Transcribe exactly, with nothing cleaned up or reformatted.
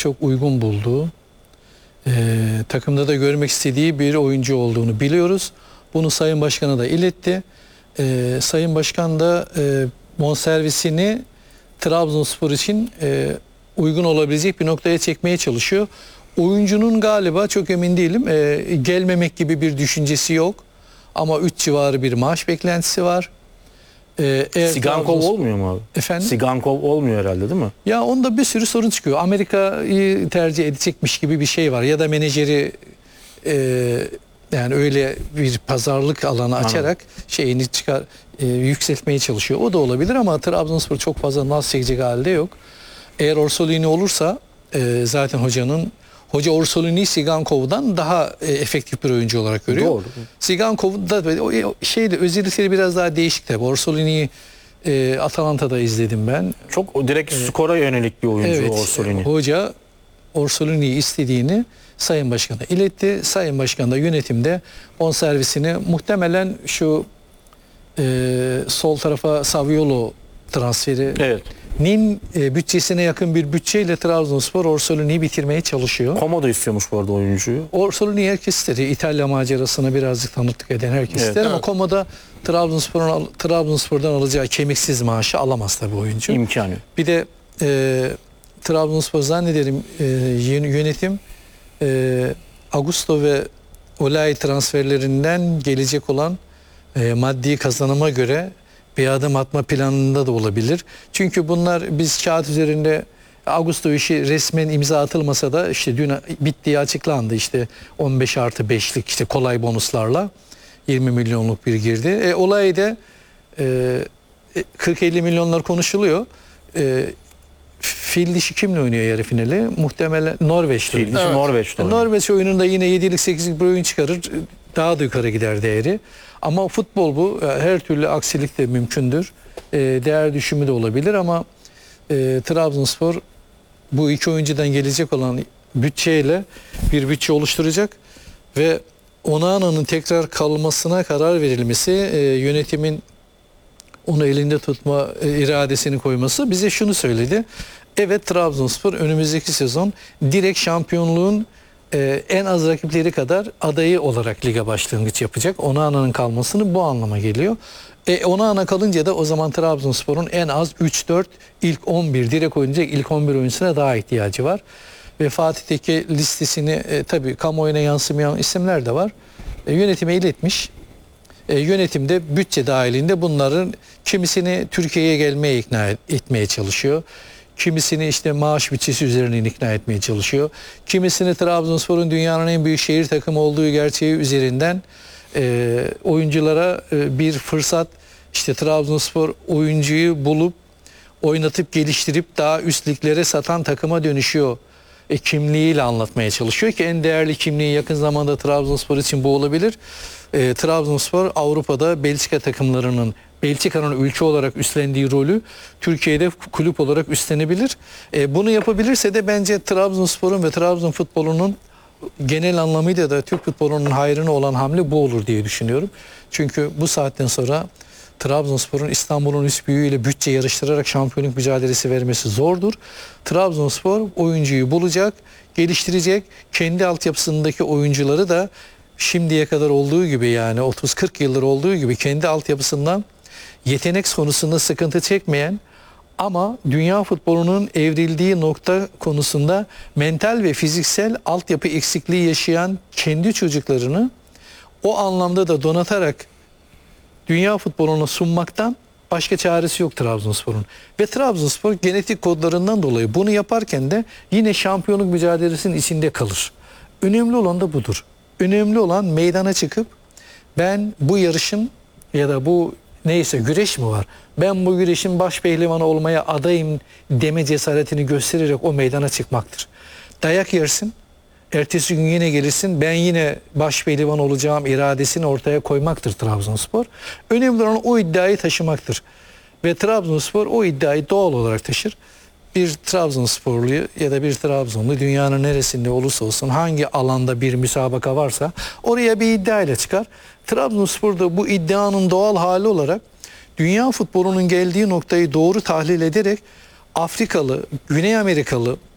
çok uygun bulduğu, e, takımda da görmek istediği bir oyuncu olduğunu biliyoruz. Bunu Sayın Başkan'a da iletti. E, Sayın Başkan da e, bonservisini Trabzonspor için e, uygun olabilecek bir noktaya çekmeye çalışıyor. Oyuncunun galiba, çok emin değilim, e, gelmemek gibi bir düşüncesi yok. Ama üç civarı bir maaş beklentisi var. E, Sigankov Trabzonspor... olmuyor mu abi? Efendim? Sigankov olmuyor herhalde, değil mi? Ya onda bir sürü sorun çıkıyor. Amerika'yı tercih edecekmiş gibi bir şey var. Ya da menajeri e, yani öyle bir pazarlık alanı açarak Anladım. şeyini çıkar e, yükseltmeye çalışıyor. O da olabilir ama Trabzonspor çok fazla naz çekecek halde yok. Eğer Orsolini olursa e, zaten hocanın Hoca Orsolini Sigankov'dan daha e, efektif bir oyuncu olarak görüyor. Doğru. Sigankov'un da o şeyde özellikleri biraz daha değişik tabii. Orsolini'yi e, Atalanta'da izledim ben. Çok direkt evet. skora yönelik bir oyuncu evet, Orsolini. Hoca Orsolini'yi istediğini Sayın Başkan'a iletti. Sayın Başkan da yönetimde bonservisini muhtemelen şu e, sol tarafa Saviolo transferi evet. nin e, bütçesine yakın bir bütçeyle Trabzonspor Orsolini'yi bitirmeye çalışıyor. Como da istiyormuş bu arada oyuncuyu. Orsolini'yi herkes ister. İtalya macerasına birazcık tanıklık eden herkes evet. ister ama evet. Como da Trabzonspor'un Trabzonspor'dan alacağı kemiksiz maaşı alamaz tabii oyuncu. İmkanı. Bir de e, Trabzonspor zannederim e, yönetim e, Augusto ve Olay transferlerinden gelecek olan e, maddi kazanıma göre bir adım atma planında da olabilir. Çünkü bunlar biz kağıt üzerinde Augusto işi resmen imza atılmasa da işte dün bittiği açıklandı. İşte on beş artı beşlik işte kolay bonuslarla yirmi milyonluk bir girdi. E, olay da e, kırk elli milyonlar konuşuluyor. E, fil dişi kimle oynuyor yarı finali? Muhtemelen Norveç'te. Fil dişi evet. Norveç'te. Norveç oyununda yine yedilik sekizlik bir oyun çıkarır. Daha da yukarı gider değeri. Ama futbol bu. Her türlü aksilik de mümkündür. E, değer düşümü de olabilir ama e, Trabzonspor bu iki oyuncudan gelecek olan bütçeyle bir bütçe oluşturacak ve Onana'nın tekrar kalmasına karar verilmesi, e, yönetimin onu elinde tutma e, iradesini koyması bize şunu söyledi. Evet, Trabzonspor önümüzdeki sezon direkt şampiyonluğun Ee, en az rakipleri kadar adayı olarak liga başlangıç yapacak. Onana'nın kalmasını bu anlama geliyor. E, Onana kalınca da o zaman Trabzonspor'un en az üç dört ilk on bir direkt oynayacak ilk on bir oyuncusuna daha ihtiyacı var. Ve Fatih Tekke listesini e, tabii kamuoyuna yansımayan isimler de var. E, yönetime iletmiş. E, yönetimde bütçe dahilinde bunların kimisini Türkiye'ye gelmeye ikna etmeye çalışıyor. Kimisini işte maaş bütçesi üzerinden ikna etmeye çalışıyor. Kimisini Trabzonspor'un dünyanın en büyük şehir takımı olduğu gerçeği üzerinden e, oyunculara e, bir fırsat, işte Trabzonspor oyuncuyu bulup oynatıp geliştirip daha üst liglere satan takıma dönüşüyor e, kimliğiyle anlatmaya çalışıyor ki en değerli kimliği yakın zamanda Trabzonspor için bu olabilir. E, Trabzonspor Avrupa'da Belçika takımlarının Belçika'nın ülke olarak üstlendiği rolü Türkiye'de kulüp olarak üstlenebilir. E, bunu yapabilirse de bence Trabzonspor'un ve Trabzon futbolunun genel anlamıyla da Türk futbolunun hayrına olan hamle bu olur diye düşünüyorum. Çünkü bu saatten sonra Trabzonspor'un İstanbul'un üst büyüğüyle bütçe yarıştırarak şampiyonluk mücadelesi vermesi zordur. Trabzonspor oyuncuyu bulacak, geliştirecek, kendi altyapısındaki oyuncuları da şimdiye kadar olduğu gibi, yani otuz kırk yıldır olduğu gibi kendi altyapısından yetenek konusunda sıkıntı çekmeyen ama dünya futbolunun evrildiği nokta konusunda mental ve fiziksel altyapı eksikliği yaşayan kendi çocuklarını o anlamda da donatarak dünya futboluna sunmaktan başka çaresi yok Trabzonspor'un. Ve Trabzonspor genetik kodlarından dolayı bunu yaparken de yine şampiyonluk mücadelesinin içinde kalır. Önemli olan da budur. Önemli olan meydana çıkıp ben bu yarışın ya da bu neyse güreş mi var? Ben bu güreşin baş pehlivanı olmaya adayım deme cesaretini göstererek o meydana çıkmaktır. Dayak yersin, ertesi gün yine gelirsin, ben yine baş pehlivan olacağım iradesini ortaya koymaktır Trabzonspor. Önemli olan o iddiayı taşımaktır. Ve Trabzonspor o iddiayı doğal olarak taşır. Bir Trabzonsporlu ya da bir Trabzonlu dünyanın neresinde olursa olsun hangi alanda bir müsabaka varsa oraya bir iddia ile çıkar. Trabzonspor da bu iddianın doğal hali olarak dünya futbolunun geldiği noktayı doğru tahlil ederek Afrikalı, Güney Amerikalı,